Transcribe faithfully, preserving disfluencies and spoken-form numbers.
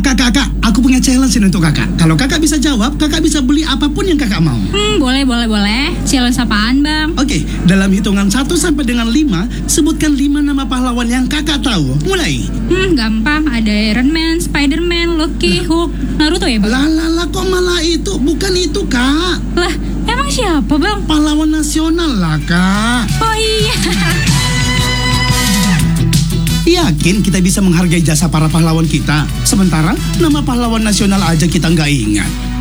Kak, kak, kak, aku punya challenge ini untuk kakak. Kalau kakak bisa jawab, kakak bisa beli apapun yang kakak mau. Hmm, boleh, boleh, boleh. Challenge apaan, Bang? Oke, dalam hitungan satu sampai dengan lima, sebutkan lima nama pahlawan yang kakak tahu. Mulai. Hmm, gampang. Ada Iron Man, Spider-Man, Loki, Hulk, Naruto ya, Bang? Lah, lah, lah, kok malah itu? Bukan itu, kak. Lah, emang siapa, Bang? Pahlawan nasional lah, kak. Oh iya. Yakin kita bisa menghargai jasa para pahlawan kita? Sementara nama pahlawan nasional aja kita nggak ingat.